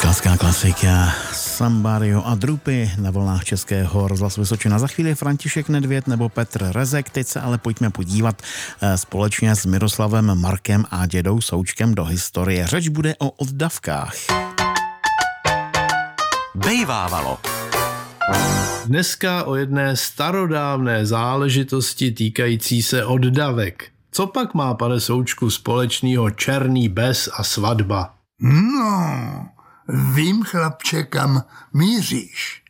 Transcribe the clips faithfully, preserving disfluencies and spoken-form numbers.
Italská klasika Sambario a Drupy na vlnách Českého rozhlasu Vysočina. Za chvíli František Nedvěd nebo Petr Rezek. Teď se ale pojďme podívat společně s Miroslavem Markem a dědou Součkem do historie. Řeč bude o oddavkách. Bejvávalo. Dneska o jedné starodávné záležitosti týkající se oddavek. Co pak má, pane Součku, společného černý bes a svatba? No, vím, chlapče, kam míříš.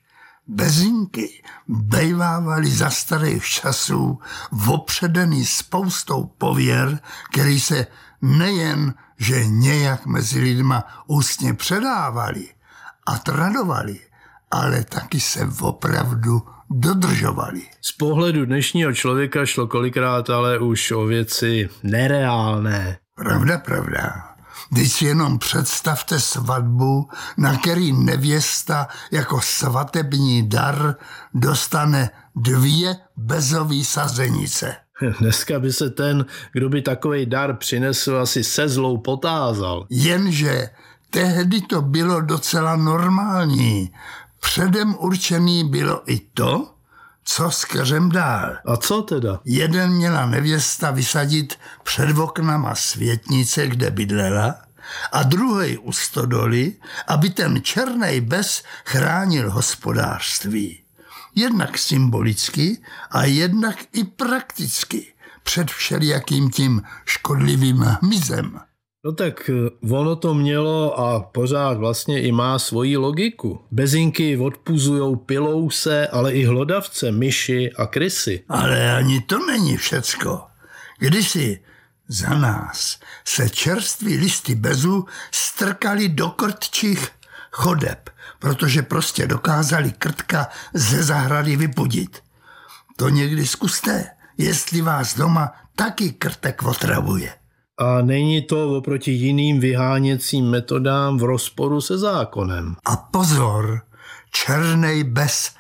Bezinky bejvávaly za starých časů opředený spoustou pověr, který se nejen, že nějak mezi lidma ústně předávali a tradovali, ale taky se opravdu dodržovali. Z pohledu dnešního člověka šlo kolikrát ale už o věci nereálné. Pravda, pravda. Když si jenom představte svatbu, na který nevěsta jako svatební dar dostane dvě bezový sazenice. Dneska by se ten, kdo by takovej dar přinesl, asi se zlou potázal. Jenže tehdy to bylo docela normální. Předem určený bylo i to, co s keřem dál. A co teda? Jeden měla nevěsta vysadit před oknama světnice, kde bydlela, a druhej u stodoly, aby ten černej bes chránil hospodářství. Jednak symbolicky a jednak i prakticky před všelijakým tím škodlivým hmyzem. No tak ono to mělo a pořád vlastně i má svoji logiku. Bezinky odpuzujou pilouse, ale i hlodavce, myši a krysy. Ale ani to není všecko. Kdysi za nás se čerství listy bezu strkali do krtčích chodeb, protože prostě dokázali krtka ze zahrady vypudit. To někdy zkuste, jestli vás doma taky krtek otravuje. A není to oproti jiným vyháněcím metodám v rozporu se zákonem. A pozor, černej bes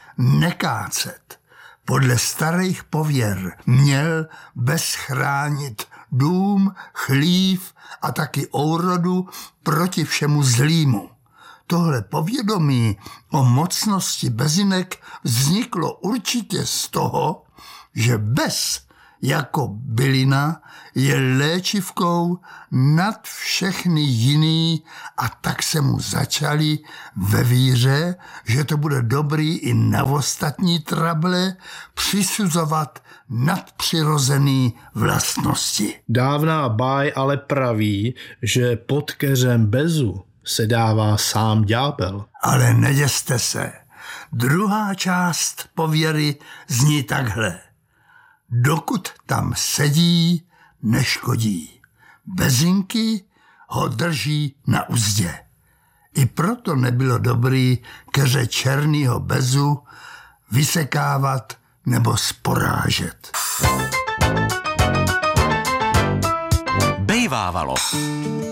nekácet. Podle starých pověr měl bes chránit dům, chlív a taky ourodu proti všemu zlýmu. Tohle povědomí o mocnosti bezinek vzniklo určitě z toho, že bes jako bylina je léčivkou nad všechny jiný a tak se mu začali ve víře, že to bude dobrý i na ostatní trable přisuzovat nadpřirozený vlastnosti. Dávná báj ale praví, že pod keřem bezu se dává sám ďábel. Ale neděste se. Druhá část pověry zní takhle. Dokud tam sedí, neškodí. Bezinky ho drží na uzdě. I proto nebylo dobrý keře černýho bezu vysekávat nebo sporážet. Bejvávalo.